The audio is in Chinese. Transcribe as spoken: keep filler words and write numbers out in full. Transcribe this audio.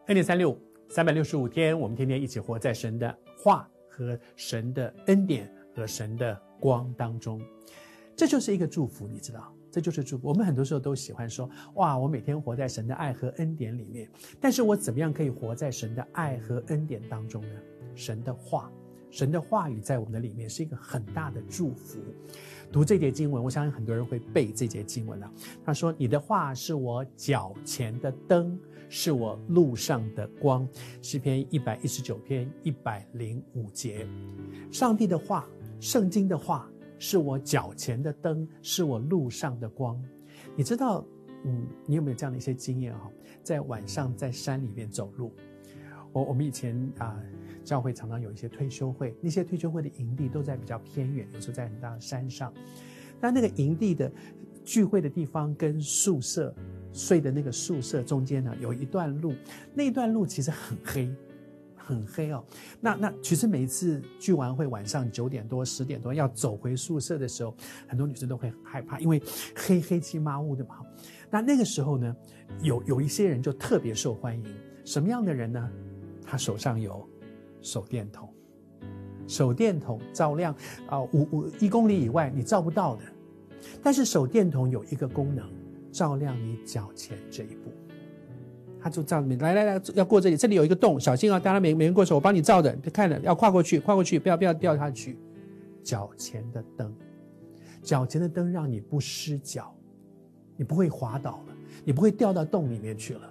恩典三六五，三百六十五天，我们天天一起活在神的话和神的恩典和神的光当中，这就是一个祝福，你知道，这就是祝福。我们很多时候都喜欢说，哇，我每天活在神的爱和恩典里面，但是我怎么样可以活在神的爱和恩典当中呢？神的话，神的话语在我们的里面是一个很大的祝福。读这节经文，我相信很多人会背这节经文了。他说，你的话是我脚前的灯，是我路上的光。诗篇一百一十九篇一百零五节，上帝的话，圣经的话是我脚前的灯，是我路上的光。你知道嗯，你有没有这样的一些经验哈？在晚上在山里面走路，我我们以前啊、呃，教会常常有一些退休会，那些退休会的营地都在比较偏远，有时候在很大的山上。但那个营地的聚会的地方跟宿舍睡的那个宿舍中间呢，有一段路，那一段路其实很黑，很黑哦。那那其实每一次聚完会晚上九点多、十点多要走回宿舍的时候，很多女生都会很害怕，因为黑黑漆麻乌的嘛。那那个时候呢，有有一些人就特别受欢迎。什么样的人呢？他手上有手电筒，手电筒照亮啊五五一公里以外你照不到的，但是手电筒有一个功能，照亮你脚前这一步。他就照你来来来，要过这里，这里有一个洞，小心啊！大家每每人过手，我帮你照着，看了要跨过去，跨过去，不要不要掉下去。脚前的灯，脚前的灯让你不失脚，你不会滑倒了，你不会掉到洞里面去了。